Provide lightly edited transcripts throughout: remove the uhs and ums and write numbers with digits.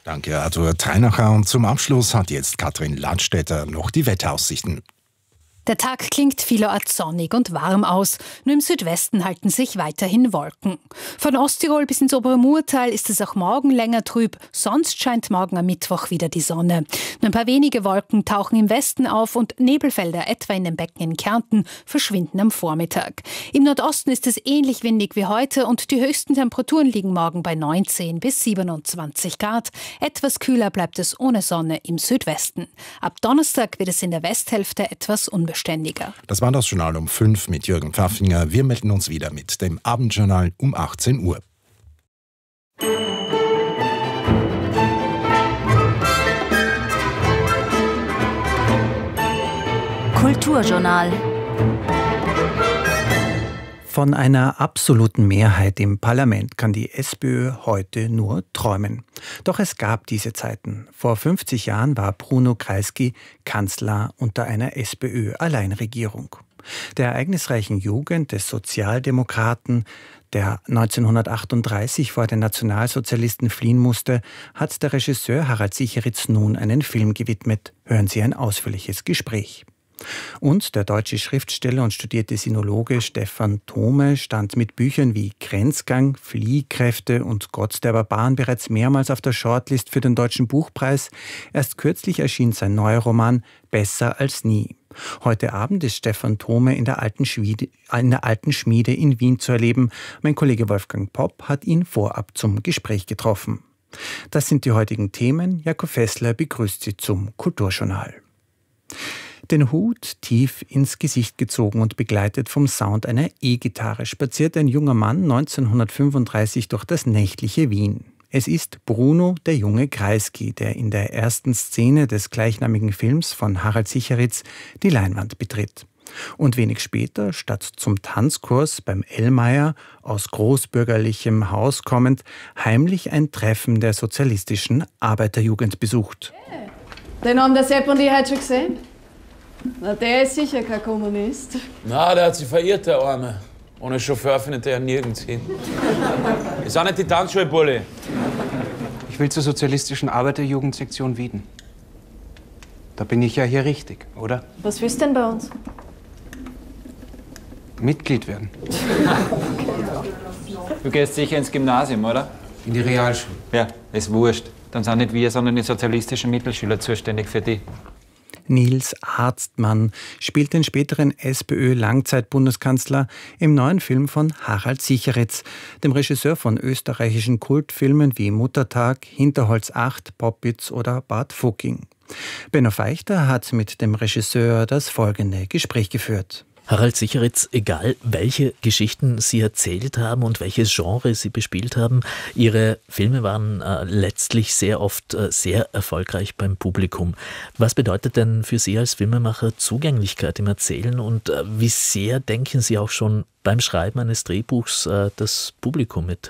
Danke, Arthur Treinacher. Und zum Abschluss hat jetzt Katrin Landstätter noch die Wetteraussichten. Der Tag klingt vielerorts sonnig und warm aus. Nur im Südwesten halten sich weiterhin Wolken. Von Osttirol bis ins obere Murtal ist es auch morgen länger trüb. Sonst scheint morgen am Mittwoch wieder die Sonne. Nur ein paar wenige Wolken tauchen im Westen auf und Nebelfelder, etwa in den Becken in Kärnten, verschwinden am Vormittag. Im Nordosten ist es ähnlich windig wie heute und die höchsten Temperaturen liegen morgen bei 19 bis 27 Grad. Etwas kühler bleibt es ohne Sonne im Südwesten. Ab Donnerstag wird es in der Westhälfte etwas unbeständiger. Das war das Journal um 5 mit Jürgen Pfaffinger. Wir melden uns wieder mit dem Abendjournal um 18 Uhr. Kulturjournal. Von einer absoluten Mehrheit im Parlament kann die SPÖ heute nur träumen. Doch es gab diese Zeiten. Vor 50 Jahren war Bruno Kreisky Kanzler unter einer SPÖ-Alleinregierung. Der ereignisreichen Jugend des Sozialdemokraten, der 1938 vor den Nationalsozialisten fliehen musste, hat der Regisseur Harald Sicheritz nun einen Film gewidmet. Hören Sie ein ausführliches Gespräch. Und der deutsche Schriftsteller und studierte Sinologe Stefan Thome stand mit Büchern wie Grenzgang, Fliehkräfte und Gott der Barbaren bereits mehrmals auf der Shortlist für den Deutschen Buchpreis. Erst kürzlich erschien sein neuer Roman Besser als nie. Heute Abend ist Stefan Thome in der alten Schmiede in Wien zu erleben. Mein Kollege Wolfgang Popp hat ihn vorab zum Gespräch getroffen. Das sind die heutigen Themen. Jakob Fessler begrüßt Sie zum Kulturjournal. Den Hut tief ins Gesicht gezogen und begleitet vom Sound einer E-Gitarre spaziert ein junger Mann 1935 durch das nächtliche Wien. Es ist Bruno, der junge Kreisky, der in der ersten Szene des gleichnamigen Films von Harald Sicheritz die Leinwand betritt. Und wenig später, statt zum Tanzkurs beim Ellmeier, aus großbürgerlichem Haus kommend, heimlich ein Treffen der sozialistischen Arbeiterjugend besucht. Den haben der Sepp und ich heute schon gesehen. Na, der ist sicher kein Kommunist. Na, der hat sich verirrt, der Arme. Ohne Chauffeur findet er ja nirgends hin. Ist auch nicht die Tanzschule, Bulli. Ich will zur sozialistischen Arbeiterjugendsektion Wieden. Da bin ich ja hier richtig, oder? Was willst du denn bei uns? Mitglied werden. Du gehst sicher ins Gymnasium, oder? In die Realschule. Ja, ist wurscht. Dann sind nicht wir, sondern die sozialistischen Mittelschüler zuständig für die. Nils Arztmann spielt den späteren SPÖ-Langzeitbundeskanzler im neuen Film von Harald Sicheritz, dem Regisseur von österreichischen Kultfilmen wie Muttertag, Hinterholz 8, Poppitz oder Bad Fucking. Benno Feichter hat mit dem Regisseur das folgende Gespräch geführt. Harald Sicheritz, egal welche Geschichten Sie erzählt haben und welches Genre Sie bespielt haben, Ihre Filme waren letztlich sehr oft sehr erfolgreich beim Publikum. Was bedeutet denn für Sie als Filmemacher Zugänglichkeit im Erzählen und wie sehr denken Sie auch schon beim Schreiben eines Drehbuchs das Publikum mit?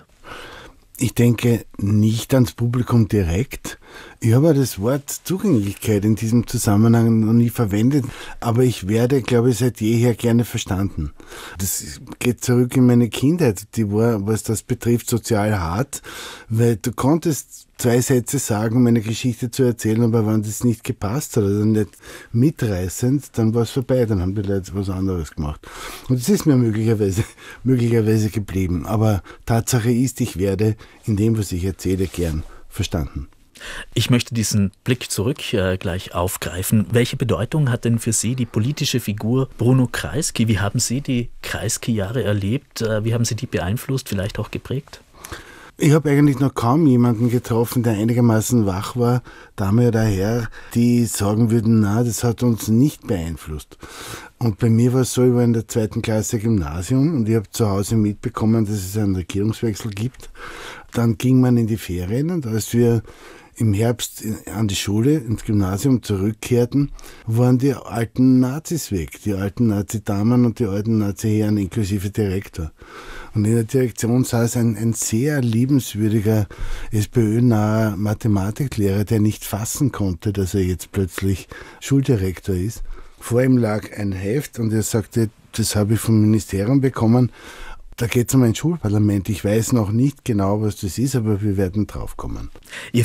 Ich denke nicht ans Publikum direkt. Ich habe das Wort Zugänglichkeit in diesem Zusammenhang noch nie verwendet, aber ich werde, glaube ich, seit jeher gerne verstanden. Das geht zurück in meine Kindheit, die war, was das betrifft, sozial hart, weil du konntest 2 Sätze sagen, um eine Geschichte zu erzählen, aber wenn das nicht gepasst hat oder nicht mitreißend, dann war es vorbei, dann haben die Leute was anderes gemacht. Und es ist mir möglicherweise geblieben, aber Tatsache ist, ich werde in dem, was ich erzähle, gern verstanden. Ich möchte diesen Blick zurück gleich aufgreifen. Welche Bedeutung hat denn für Sie die politische Figur Bruno Kreisky? Wie haben Sie die Kreisky-Jahre erlebt? Wie haben Sie die beeinflusst, vielleicht auch geprägt? Ich habe eigentlich noch kaum jemanden getroffen, der einigermaßen wach war, Dame oder Herr, die sagen würden, na, das hat uns nicht beeinflusst. Und bei mir war es so, ich war in der 2. Klasse Gymnasium und ich habe zu Hause mitbekommen, dass es einen Regierungswechsel gibt. Dann ging man in die Ferien und als wir im Herbst an die Schule, ins Gymnasium zurückkehrten, waren die alten Nazis weg, die alten Nazi-Damen und die alten Nazi-Herren inklusive Direktor. Und in der Direktion saß ein sehr liebenswürdiger, SPÖ-naher Mathematiklehrer, der nicht fassen konnte, dass er jetzt plötzlich Schuldirektor ist. Vor ihm lag ein Heft und er sagte, das habe ich vom Ministerium bekommen. Da geht es um ein Schulparlament. Ich weiß noch nicht genau, was das ist, aber wir werden draufkommen. Ihr